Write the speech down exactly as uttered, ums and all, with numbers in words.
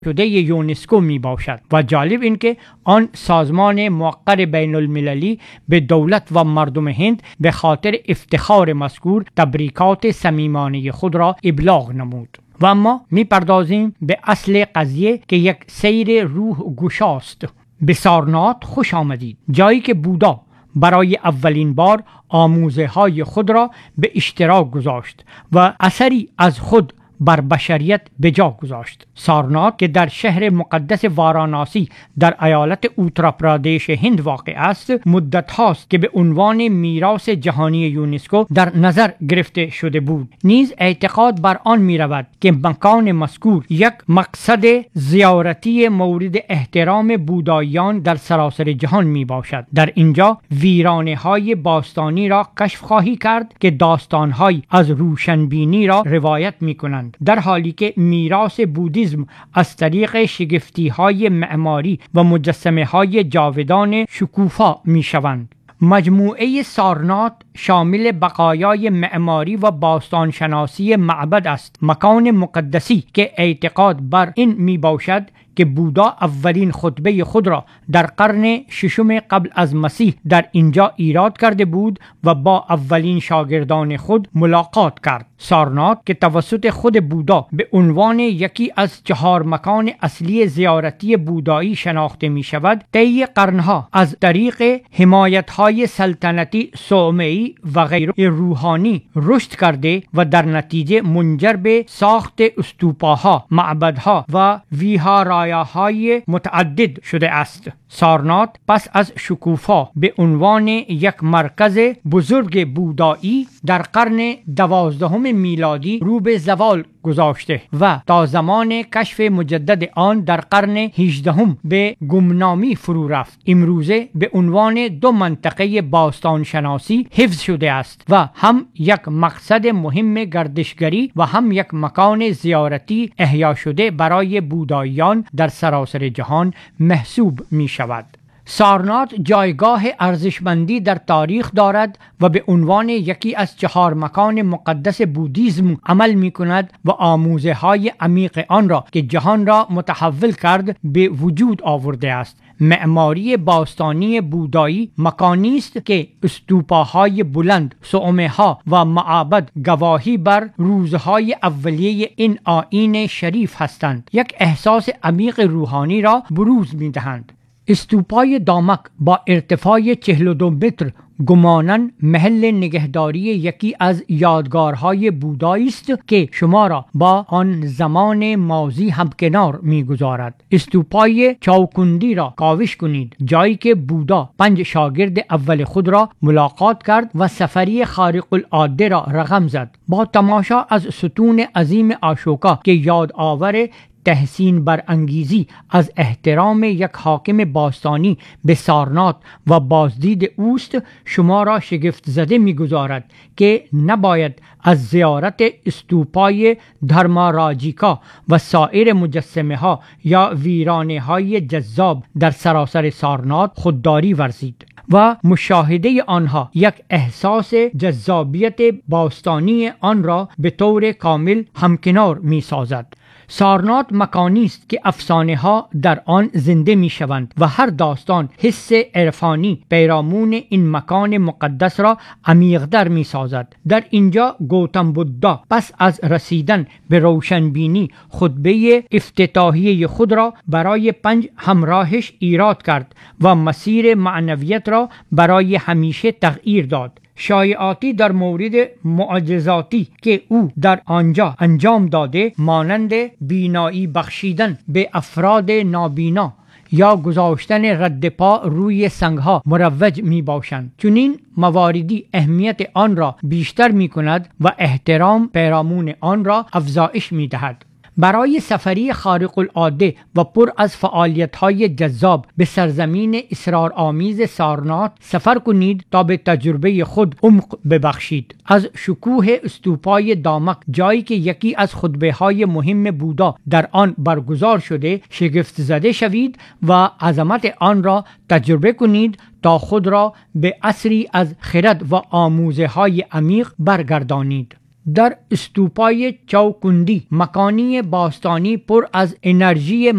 شده یونسکو می باشد و جالب این که آن سازمان موقر بین المللی به دولت و مردم هند به خاطر افتخار مذکور تبریکات صمیمانه خود را ابلاغ نمود. و اما می پردازیم به اصل قضیه که یک سیر روح گشاست. به سارنات خوش آمدید، جایی که بودا برای اولین بار آموزه های خود را به اشتراک گذاشت و اثری از خود بر بشریت به جا گذاشت. سارنات که در شهر مقدس واراناسی در ایالت اوترا پرادیش هند واقع است، مدت هاست که به عنوان میراث جهانی یونسکو در نظر گرفته شده بود. نیز اعتقاد بر آن می رود که مکان مذکور یک مقصد زیارتی مورد احترام بوداییان در سراسر جهان می باشد. در اینجا ویرانه های باستانی را کشف خواهی کرد که داستان های از روشنبینی را روایت می کنند، در حالی که میراث بودیسم از طریق شگفتی های معماری و مجسمه های جاودان شکوفا می شوند. مجموعه سارنات شامل بقایای معماری و باستانشناسی معبد است، مکان مقدسی که اعتقاد بر این می باشد که بودا اولین خطبه خود را در قرن ششم قبل از مسیح در اینجا ایراد کرده بود و با اولین شاگردان خود ملاقات کرد. سارنات که توسط خود بودا به عنوان یکی از چهار مکان اصلی زیارتی بودایی شناخته می شود، طی قرنها از طریق حمایت‌های سلطنتی، صومعی و غیر روحانی رشد کرده و در نتیجه منجر به ساخت استوپاها، معبدها و ویهارایاهای متعدد شده است. سارنات پس از شکوفا به عنوان یک مرکز بزرگ بودایی در قرن دوازدهم میلادی رو به زوال گذاشته و تا زمان کشف مجدد آن در قرن هجدهم به گمنامی فرو رفت. امروزه به عنوان دو منطقه باستان شناسی حفظ شده است و هم یک مقصد مهم گردشگری و هم یک مکان زیارتی احیا شده برای بوداییان در سراسر جهان محسوب می شود. سارنات جایگاه ارزشمندی در تاریخ دارد و به عنوان یکی از چهار مکان مقدس بودیسم عمل می کند و آموزه های عمیق آن را که جهان را متحول کرد به وجود آورده است. معماری باستانی بودایی مکانی است که استوپاهای بلند، صومعه ها و معابد گواهی بر روزهای اولیه این آیین شریف هستند. یک احساس عمیق روحانی را بروز می دهند. استوپای دامک با ارتفاع چهل و دو متر گماناً محل نگهداری یکی از یادگارهای بودایی است که شما را با آن زمان ماضی همکنار می‌گذارد. استوپای چاوکندی را کاوش کنید، جایی که بودا پنج شاگرد اول خود را ملاقات کرد و سفری خارق العاده را رقم زد. با تماشا از ستون عظیم اشوکا که یادآور تحسین بر انگیزی از احترام یک حاکم باستانی به سارنات و بازدید اوست، شما را شگفت زده می‌گذارد که نباید از زیارت استوپای دھرماراجیکا و سایر مجسمه ها یا ویرانه های جذاب در سراسر سارنات خودداری ورزید و مشاهده آنها یک احساس جذابیت باستانی آن را به طور کامل همکنار می سازد. سارنات مکانی است که افسانه ها در آن زنده می شوند و هر داستان حس عرفانی پیرامون این مکان مقدس را عمیق‌تر می سازد. در اینجا گوتم بودا پس از رسیدن به روشنبینی خطبه افتتاحیه خود را برای پنج همراهش ایراد کرد و مسیر معنویت را برای همیشه تغییر داد. شایعاتی در مورد معجزاتی که او در آنجا انجام داده، مانند بینایی بخشیدن به افراد نابینا یا گذاشتن رد پا روی سنگها، مروج می باشند. چنین مواردی اهمیت آن را بیشتر می کند و احترام پیرامون آن را افزایش می دهد. برای سفری خارق العاده و پر از فعالیت‌های جذاب به سرزمین اسرارآمیز سارنات سفر کنید تا به تجربه خود عمق ببخشید. از شکوه استوپای دامک، جایی که یکی از خطبه‌های مهم بودا در آن برگزار شده، شگفت زده شوید و عظمت آن را تجربه کنید تا خود را به عصری از خرد و آموزه‌های عمیق برگردانید. در استوپای چوکندی مکانی باستانی پر از انرژی